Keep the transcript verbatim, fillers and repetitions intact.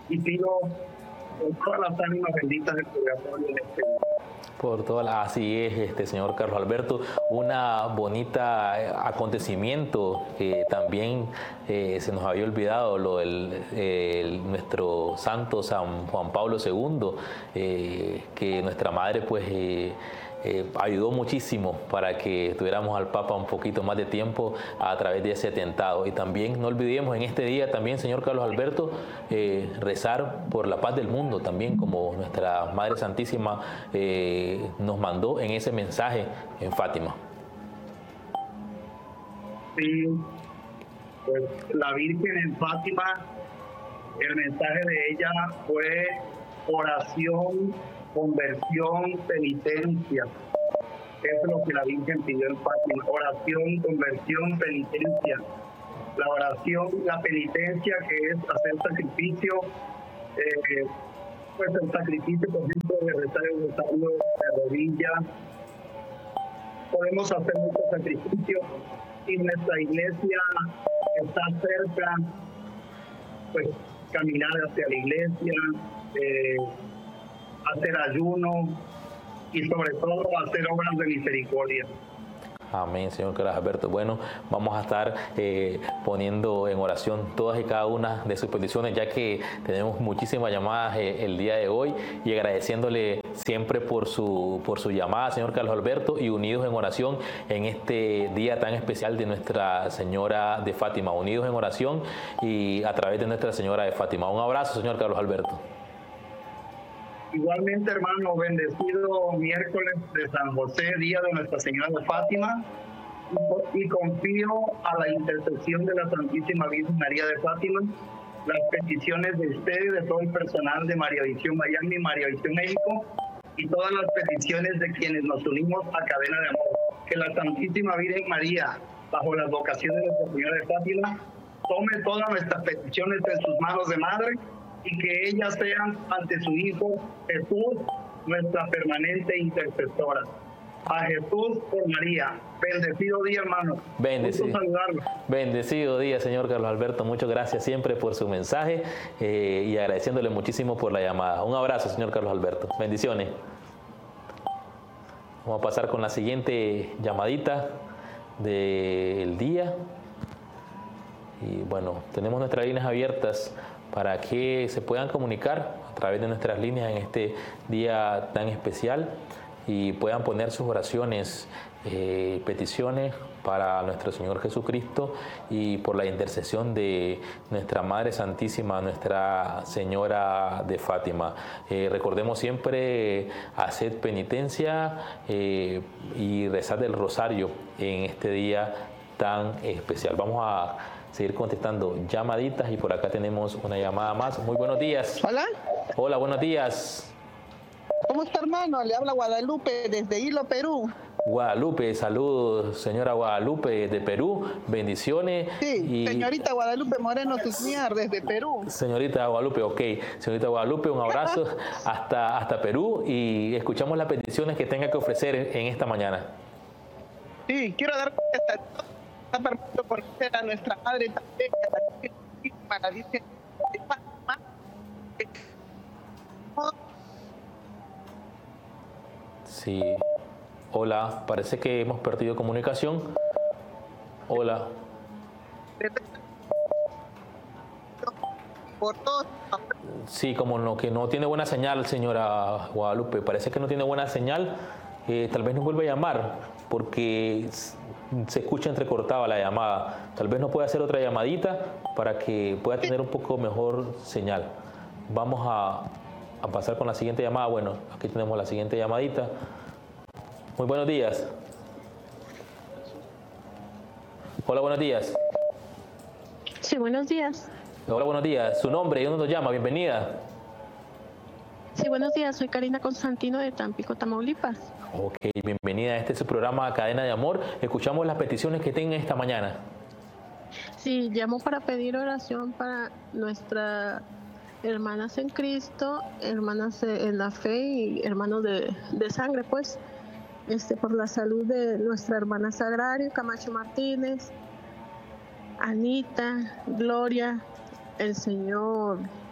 y pido por todas las ánimas benditas del purgatorio en este día. Por todas las, así es, este señor Carlos Alberto, una bonita acontecimiento que también eh, se nos había olvidado, lo del el, nuestro santo San Juan Pablo segundo, eh, que nuestra madre pues eh, eh, ayudó muchísimo para que tuviéramos al Papa un poquito más de tiempo a través de ese atentado. Y también no olvidemos en este día también, señor Carlos Alberto, eh, rezar por la paz del mundo también, como nuestra Madre Santísima eh, nos mandó en ese mensaje en Fátima. Sí, pues la Virgen en Fátima, el mensaje de ella fue oración, conversión, penitencia. Eso es lo que la Virgen pidió en Fátima: oración, conversión, penitencia. La oración, la penitencia, que es hacer sacrificio, eh, pues el sacrificio, por ejemplo, de rezar el rosario de rodillas. Podemos hacer muchos sacrificios y nuestra iglesia está cerca, pues caminar hacia la iglesia, eh, hacer ayuno y sobre todo hacer obras de misericordia. Amén, señor Carlos Alberto. Bueno, vamos a estar eh, poniendo en oración todas y cada una de sus peticiones, ya que tenemos muchísimas llamadas eh, el día de hoy, y agradeciéndole siempre por su, por su llamada, señor Carlos Alberto, y unidos en oración en este día tan especial de Nuestra Señora de Fátima, unidos en oración y a través de Nuestra Señora de Fátima. Un abrazo, señor Carlos Alberto. Igualmente, hermano, bendecido miércoles de San José, día de Nuestra Señora de Fátima, y confío a la intercesión de la Santísima Virgen María de Fátima las peticiones de usted y de todo el personal de María Visión Miami y María Visión México, y todas las peticiones de quienes nos unimos a Cadena de Amor. Que la Santísima Virgen María, bajo las vocaciones de Nuestra Señora de Fátima, tome todas nuestras peticiones en sus manos de madre, y que ellas sean ante su Hijo Jesús nuestra permanente intercesora. A Jesús por María. Bendecido día, hermano. Bendecido. Bendecido día, señor Carlos Alberto. Muchas gracias siempre por su mensaje eh, y agradeciéndole muchísimo por la llamada. Un abrazo, señor Carlos Alberto. Bendiciones. Vamos a pasar con la siguiente llamadita del día. Y bueno, tenemos nuestras líneas abiertas para que se puedan comunicar a través de nuestras líneas en este día tan especial y puedan poner sus oraciones, eh, peticiones para nuestro Señor Jesucristo y por la intercesión de nuestra Madre Santísima, Nuestra Señora de Fátima. Eh, recordemos siempre hacer penitencia eh, y rezar el rosario en este día tan especial. Vamos a seguir contestando llamaditas y por acá tenemos una llamada más. Muy buenos días. Hola. Hola, buenos días. ¿Cómo está, hermano? Le habla Guadalupe desde Hilo, Perú. Guadalupe, saludos, señora Guadalupe de Perú, bendiciones. Sí, y... señorita Guadalupe Moreno Tusmiar desde Perú. Señorita Guadalupe, ok. Señorita Guadalupe, un abrazo hasta, hasta Perú y escuchamos las peticiones que tenga que ofrecer en, en esta mañana. Sí, quiero dar esta... Está permitido conocer a nuestra Madre también, a la Virgen de Fátima. Sí. Hola, parece que hemos perdido comunicación. Hola. Por todo. Sí, como no, que no tiene buena señal, señora Guadalupe. Parece que no tiene buena señal. Eh, tal vez nos vuelva a llamar porque se escucha entrecortada la llamada. Tal vez nos pueda hacer otra llamadita para que pueda tener un poco mejor señal. Vamos a, a pasar con la siguiente llamada. Bueno, aquí tenemos la siguiente llamadita. Muy buenos días. Hola, buenos días. Sí, buenos días. Hola, buenos días. ¿Su nombre y dónde nos llama? Bienvenida. Sí, buenos días. Soy Karina Constantino de Tampico, Tamaulipas. Ok, bienvenida a este su programa Cadena de Amor. Escuchamos las peticiones que tengan esta mañana. Sí, llamo para pedir oración para nuestras hermanas en Cristo, hermanas en la fe y hermanos de, de sangre, pues, este, por la salud de nuestra hermana Sagrario, Camacho Martínez, Anita, Gloria, el señor